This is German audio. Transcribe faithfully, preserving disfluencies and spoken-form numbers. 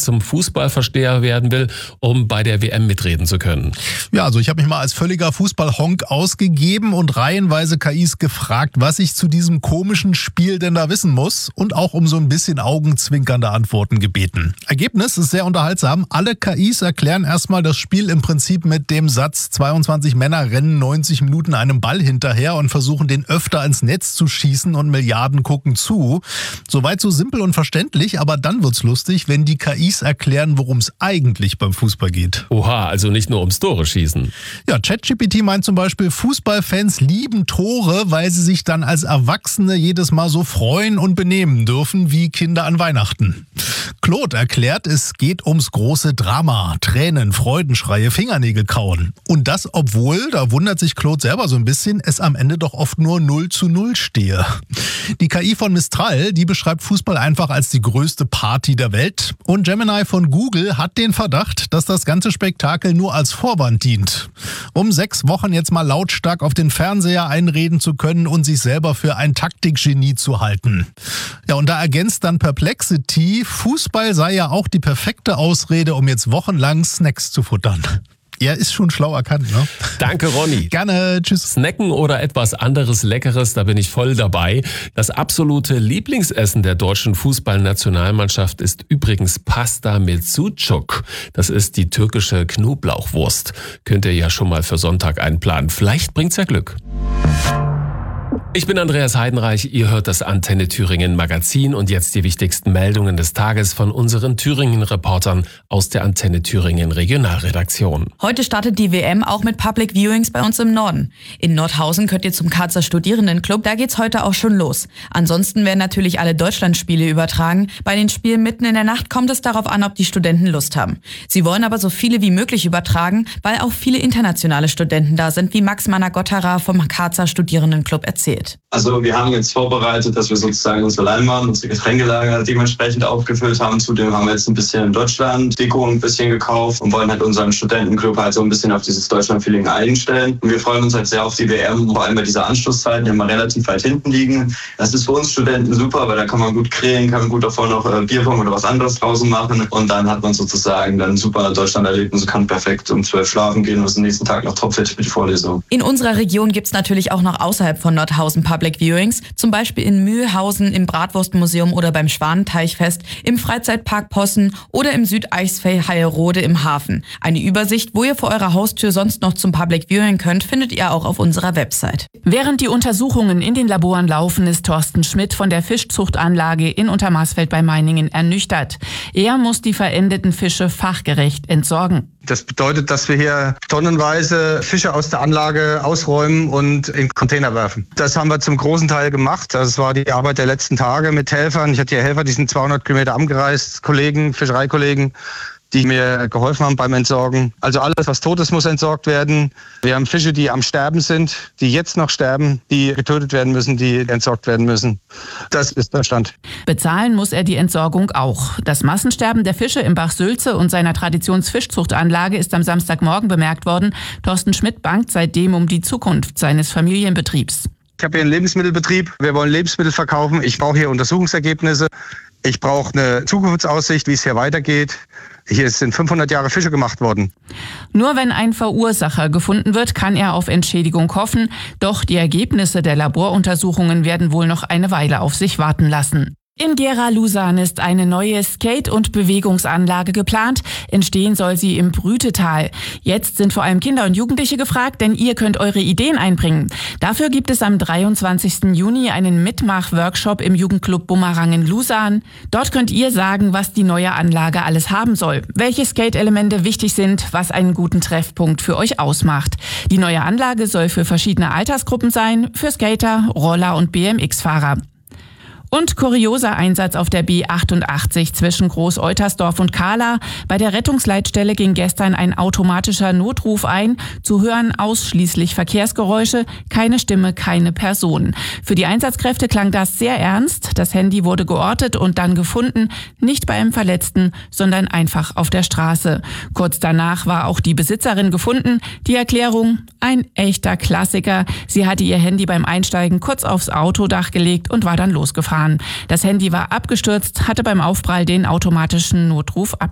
zum Fußballversteher werden will, um bei der W M mitreden zu können. Ja, also ich habe mich mal als völliger Fußball-Honk ausgegeben und reihenweise K Is gefragt, was ich zu diesem komischen Spiel denn da wissen muss und auch um so ein bisschen augenzwinkernde Antworten gebeten. Ergebnis ist sehr unterhaltsam. Alle K Is erklären erstmal das Spiel im Prinzip mit dem Satz, zweiundzwanzig Männer rennen neunzig Minuten einem Ball hinterher und versuchen den öfter ins Netz zu schießen und Milliarden gucken zu. Soweit so simpel und verständlich, aber dann wird's lustig, wenn die K Is erklären, worum es eigentlich beim Fußball geht. Oha, also nicht nur ums Tore schießen. Ja, ChatGPT meint zum Beispiel, Fußballfans lieben Tore, weil sie sich dann als Erwachsene jedes Mal so freuen und benehmen dürfen wie Kinder an Weihnachten. Claude erklärt, es geht ums große Drama, Tränen, Freudenschreie, Fingernägel kauen. Und das, obwohl, da wundert sich Claude selber so ein bisschen, es am Ende doch oft nur null zu null stehe. Die K I von Mistral, die beschreibt Fußball einfach als die größte Party der Welt. Und Gemini von Google hat den Verdacht, dass das ganze Spektakel nur als Vorwand dient. Um sechs Wochen jetzt mal lautstark auf den Fernseher einreden zu können und sich selber für ein Taktikgenie zu halten. Ja, und da ergänzt dann Perplexity, Fußball sei ja auch die perfekte Ausrede, um jetzt wochenlang Snacks zu futtern. Er ist schon schlau erkannt, ne? Danke, Ronny. Gerne, tschüss. Snacken oder etwas anderes Leckeres, da bin ich voll dabei. Das absolute Lieblingsessen der deutschen Fußballnationalmannschaft ist übrigens Pasta mit Sucuk. Das ist die türkische Knoblauchwurst. Könnt ihr ja schon mal für Sonntag einplanen. Vielleicht bringt's ja Glück. Ich bin Andreas Heidenreich, ihr hört das Antenne Thüringen Magazin und jetzt die wichtigsten Meldungen des Tages von unseren Thüringen-Reportern aus der Antenne Thüringen Regionalredaktion. Heute startet die W M auch mit Public Viewings bei uns im Norden. In Nordhausen könnt ihr zum Karzer Studierendenclub, da geht's heute auch schon los. Ansonsten werden natürlich alle Deutschlandspiele übertragen. Bei den Spielen mitten in der Nacht kommt es darauf an, ob die Studenten Lust haben. Sie wollen aber so viele wie möglich übertragen, weil auch viele internationale Studenten da sind, wie Max Manner-Gotterer vom Karzer Studierendenclub erzählt. Also wir haben jetzt vorbereitet, dass wir sozusagen unsere Leinwand, unsere Getränkelager dementsprechend aufgefüllt haben. Zudem haben wir jetzt ein bisschen Deutschland Deko ein bisschen gekauft und wollen halt unseren Studentenclub halt so ein bisschen auf dieses Deutschland-Feeling einstellen. Und wir freuen uns halt sehr auf die W M, vor allem bei dieser Anschlusszeit, die wir relativ weit hinten liegen. Das ist für uns Studenten super, weil da kann man gut grillen, kann man gut davor noch äh, Bierpong oder was anderes draußen machen. Und dann hat man sozusagen dann super Deutschland-Erlebnis und kann perfekt um zwölf schlafen gehen und ist am nächsten Tag noch topfit mit die Vorlesung. In unserer Region gibt's natürlich auch noch außerhalb von Nordhausen Public Viewings, zum Beispiel in Mühlhausen im Bratwurstmuseum oder beim Schwanenteichfest, im Freizeitpark Possen oder im Südeichsfeld Heilrode im Hafen. Eine Übersicht, wo ihr vor eurer Haustür sonst noch zum Public Viewing könnt, findet ihr auch auf unserer Website. Während die Untersuchungen in den Laboren laufen, ist Thorsten Schmidt von der Fischzuchtanlage in Untermarsfeld bei Meiningen ernüchtert. Er muss die verendeten Fische fachgerecht entsorgen. Das bedeutet, dass wir hier tonnenweise Fische aus der Anlage ausräumen und in Container werfen. Das haben wir zum großen Teil gemacht. Das war die Arbeit der letzten Tage mit Helfern. Ich hatte hier Helfer, die sind zweihundert Kilometer angereist, Kollegen, Fischereikollegen, die mir geholfen haben beim Entsorgen. Also alles, was tot ist, muss entsorgt werden. Wir haben Fische, die am Sterben sind, die jetzt noch sterben, die getötet werden müssen, die entsorgt werden müssen. Das ist der Stand. Bezahlen muss er die Entsorgung auch. Das Massensterben der Fische im Bach Sülze und seiner Traditionsfischzuchtanlage ist am Samstagmorgen bemerkt worden. Thorsten Schmidt bangt seitdem um die Zukunft seines Familienbetriebs. Ich habe hier einen Lebensmittelbetrieb. Wir wollen Lebensmittel verkaufen. Ich brauche hier Untersuchungsergebnisse. Ich brauche eine Zukunftsaussicht, wie es hier weitergeht. Hier sind fünfhundert Jahre Fische gemacht worden. Nur wenn ein Verursacher gefunden wird, kann er auf Entschädigung hoffen. Doch die Ergebnisse der Laboruntersuchungen werden wohl noch eine Weile auf sich warten lassen. In Gera-Lusan ist eine neue Skate- und Bewegungsanlage geplant. Entstehen soll sie im Brütetal. Jetzt sind vor allem Kinder und Jugendliche gefragt, denn ihr könnt eure Ideen einbringen. Dafür gibt es am dreiundzwanzigsten Juni einen Mitmach-Workshop im Jugendclub Bumerang in Lusan. Dort könnt ihr sagen, was die neue Anlage alles haben soll, welche Skate-Elemente wichtig sind, was einen guten Treffpunkt für euch ausmacht. Die neue Anlage soll für verschiedene Altersgruppen sein, für Skater, Roller und B M X-Fahrer. Und kurioser Einsatz auf der B achtundachtzig zwischen Groß-Eutersdorf und Kahla. Bei der Rettungsleitstelle ging gestern ein automatischer Notruf ein. Zu hören ausschließlich Verkehrsgeräusche, keine Stimme, keine Person. Für die Einsatzkräfte klang das sehr ernst. Das Handy wurde geortet und dann gefunden. Nicht bei einem Verletzten, sondern einfach auf der Straße. Kurz danach war auch die Besitzerin gefunden. Die Erklärung: ein echter Klassiker. Sie hatte ihr Handy beim Einsteigen kurz aufs Autodach gelegt und war dann losgefahren. Das Handy war abgestürzt, hatte beim Aufprall den automatischen Notruf abgeschaltet.